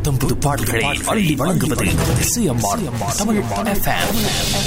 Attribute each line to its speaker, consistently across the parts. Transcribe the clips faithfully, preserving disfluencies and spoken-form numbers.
Speaker 1: புத்தம் புது பாடல்களை அள்ளி வழங்குவது சிஎம்ஆர் தமிழ் எஃப்எம்.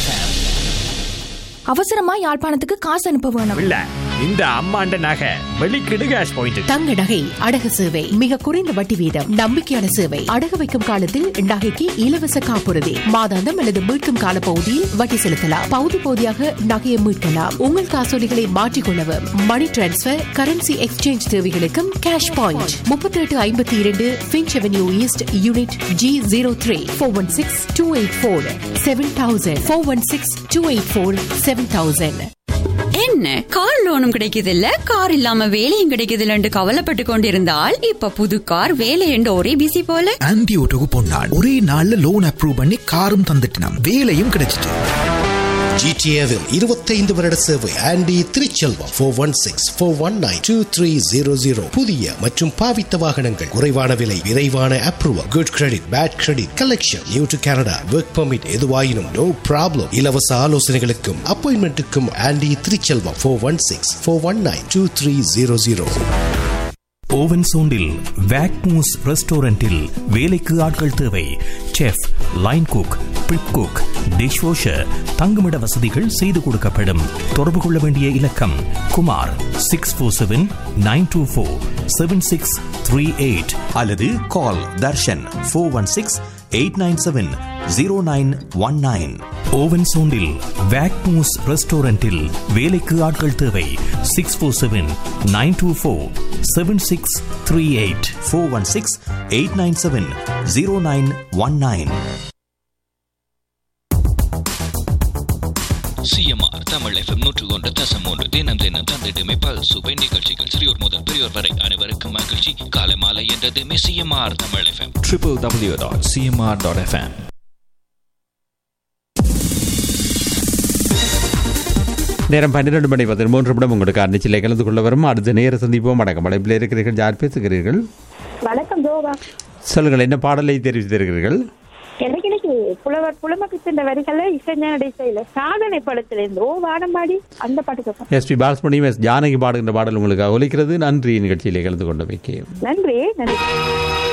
Speaker 2: அவசரமா யாழ்ப்பாணத்துக்கு காசு அனுப்ப வேணும்.
Speaker 3: இல்ல இந்த அம்மாண்ட நகை வெளிக்கிடு கேஷ் பாயிண்ட்.
Speaker 4: தங்க நகை அடகு சேவை மிக குறைந்த வட்டி வீதம், நம்பிக்கையான சேவை. அடகு வைக்கும் காலத்தில் நகைக்கு இலவச காப்புறுதி, மாதாந்தம் அல்லது மீட்கும் கால பகுதியில் வட்டி செலுத்தலாம். பகுதி பகுதியாக நகையை மீட்கலாம். உங்கள் காசோலிகளை மாற்றிக்கொள்ளவும், மணி டிரான்ஸ்பர், கரன்சி எக்ஸ்சேஞ்ச் தேவைகளுக்கும் கேஷ் பாயிண்ட். முப்பத்தி எட்டு ஐம்பத்தி இரண்டு pinch avenue east unit G zero three four one six two eight four seven thousand four one six two eight four seven thousand.
Speaker 5: என்ன கார் லோனும் கிடைக்குது இல்ல, கார் இல்லாம வேலையும் கிடைக்குது இல்லன்னு கவலைப்பட்டு கொண்டிருந்தால் இப்ப புது கார் வேலை என்று ஒரே பிசி போல.
Speaker 6: ஆன்டி ஓட்டோக்கு போனாள், ஒரே நாள்ல லோன் அப்ரூவ் பண்ணி காரும் தந்துட்டினாம், வேலையும் கிடைச்சிட்டு.
Speaker 7: ஜிடிஏவில் இருபத்தைந்து வருட சேவை aunty Thiruchelvam four one six four one nine two three zero zero. புதிய மற்றும் பாவித்த வாகனங்கள், குறைவான விலை, விரைவான approval, good credit, bad credit, collection, new to Canada, work permit, எதுவாயினும் நோ ப்ராப்ளம். இலவச ஆலோசனைகளுக்கும் அப்பாயின்மெண்ட்டுக்கும் aunty Thiruchelvam four one six four one nine two three zero zero.
Speaker 1: Oven சோண்டில் வேக்மூஸ் ரெஸ்டாரண்டில் வேலைக்கு ஆட்கள் தேவை. Chef, line cook, prep cook, dish washer, தங்குமிட வசதிகள் செய்து கொடுக்கப்படும். தொடர்பு கொள்ள வேண்டிய இலக்கம் Kumar six four seven nine two four seven six three eight அல்லது கால் Darshan four one six eight nine seven zero nine one nine. Oven சோண்டில் வேக்மூஸ் ரெஸ்டாரண்டில் வேலைக்கு ஆட்கள் தேவை. Six four seven nine two four seven six three eight four one six eight nine seven zero nine one nine.
Speaker 8: CMR Tamil FM நூற்று ஒன்று தசம் மூன்று தினம் தினம் தந்திடுமே பல் சுவை நிகழ்ச்சிகள் சிறியோர் முதல் பெரியோர் வரை அனைவருக்கும் மகிழ்ச்சி. காலை மாலை என்றதுமே CMR Tamil FM triple W dot CMR dot FM.
Speaker 3: நேரம் பன்னிரண்டு மணி பதிமூன்று நிமிடம். உங்களுக்கு அன்னிச்சிலை கலந்து கொள்ள வரும். அடுத்த நேர சந்திப்போம். வணக்கம். அழைப்பில் இருக்கிறீர்கள், யார் பேசுகிறீர்கள்?
Speaker 9: வணக்கம் ஜோவா.
Speaker 3: சொல்லுங்கள், என்ன பாடலை தெரிவித்திருக்கிறீர்கள்?
Speaker 9: எனக்கு இன்னைக்கு புலவர் புலமக்கு சென்ற வரிகளை இசைஞான இசையில சாதனை படத்திலிருந்து ஓ வானம்பாடி அந்த பாட்டு கேட்போம்.
Speaker 3: S B Balasubramaniam, S Janaki பாடுகின்ற பாடல் உங்களுக்கு ஒலிக்கிறது. நன்றி நிகழ்ச்சியிலே கலந்து கொண்டமைக்கு.
Speaker 9: நன்றி நன்றி.